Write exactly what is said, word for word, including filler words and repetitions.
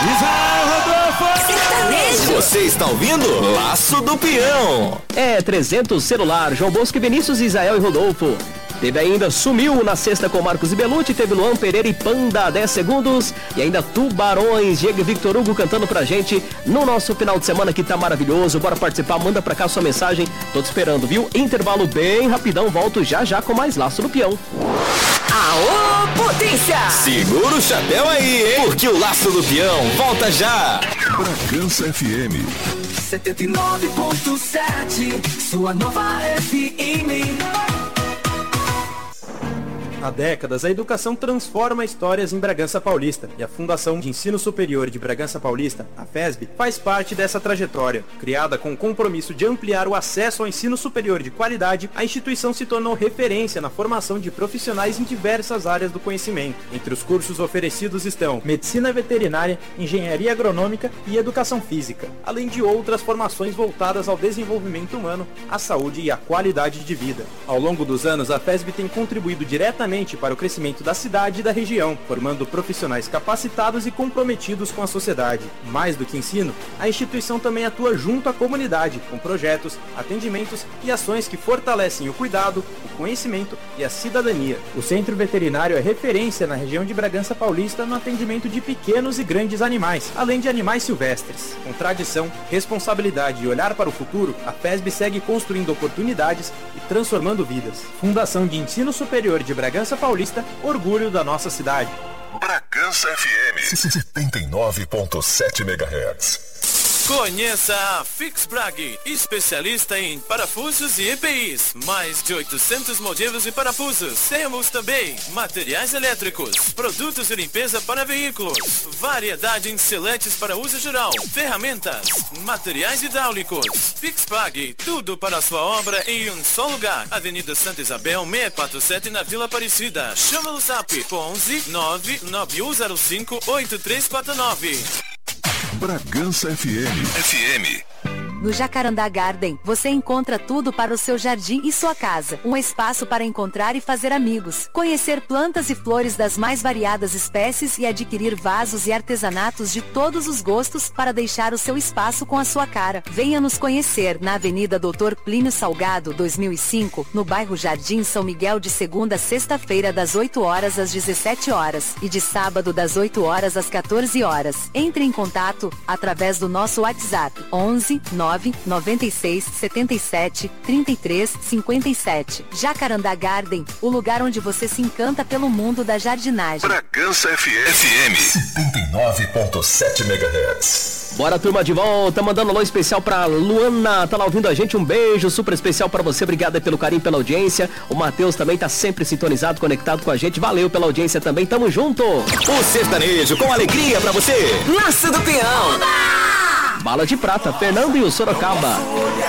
Você está ouvindo Laço do Peão. É, trezentos celular, João Bosco e Vinícius, Isael e Rodolfo. Teve ainda Sumiu na sexta com Marcos e Belucci, teve Luan Pereira e Panda, dez segundos. E ainda Tubarões, Diego e Victor Hugo cantando pra gente no nosso final de semana que tá maravilhoso. Bora participar, manda pra cá sua mensagem. Tô te esperando, viu? Intervalo bem rapidão, volto já já com mais Laço do Peão. Aô, potência! Segura o chapéu aí, hein? Porque o Laço do Peão volta já. Bragança F M setenta e nove ponto sete, sua nova F M. Há décadas, a educação transforma histórias em Bragança Paulista e a Fundação de Ensino Superior de Bragança Paulista, a FESB, faz parte dessa trajetória. Criada com o compromisso de ampliar o acesso ao ensino superior de qualidade, a instituição se tornou referência na formação de profissionais em diversas áreas do conhecimento. Entre os cursos oferecidos estão Medicina Veterinária, Engenharia Agronômica e Educação Física, além de outras formações voltadas ao desenvolvimento humano, à saúde e à qualidade de vida. Ao longo dos anos, a FESB tem contribuído diretamente para o crescimento da cidade e da região, formando profissionais capacitados e comprometidos com a sociedade. Mais do que ensino, a instituição também atua junto à comunidade, com projetos, atendimentos e ações que fortalecem o cuidado, o conhecimento e a cidadania. O Centro Veterinário é referência na região de Bragança Paulista no atendimento de pequenos e grandes animais, além de animais silvestres. Com tradição, responsabilidade e olhar para o futuro, a FESB segue construindo oportunidades e transformando vidas. Fundação de Ensino Superior de Bragança Paulista, orgulho da nossa cidade. Bragança F M setenta e nove ponto sete megahertz. Conheça a Fixbrag, especialista em parafusos e E P Is. Mais de oitocentos modelos e parafusos. Temos também materiais elétricos, produtos de limpeza para veículos, variedade em seletes para uso geral, ferramentas, materiais hidráulicos. Fixbrag, tudo para a sua obra em um só lugar. Avenida Santa Isabel, seiscentos e quarenta e sete, na Vila Aparecida. Chama no zap onze nove nove um zero cinco oito três quatro nove. Bragança F M. F M. No Jacarandá Garden, você encontra tudo para o seu jardim e sua casa. Um espaço para encontrar e fazer amigos. Conhecer plantas e flores das mais variadas espécies e adquirir vasos e artesanatos de todos os gostos para deixar o seu espaço com a sua cara. Venha nos conhecer na Avenida doutor Plínio Salgado, dois mil e cinco, no bairro Jardim São Miguel, de segunda a sexta-feira das oito horas às dezessete horas e de sábado das oito horas às quatorze horas. Entre em contato através do nosso WhatsApp onze nove nove seis sete sete três três cinco sete. Jacarandá Garden, o lugar onde você se encanta pelo mundo da jardinagem. Bragança F M, F M setenta e nove ponto sete megahertz. Bora, turma, de volta, mandando um alô especial pra Luana, tá lá ouvindo a gente, um beijo super especial pra você, obrigado pelo carinho, pela audiência. O Matheus também tá sempre sintonizado, conectado com a gente, valeu pela audiência também, tamo junto. O sertanejo com alegria pra você. Laço do Peão. Bala de Prata, Fernando e o Sorocaba.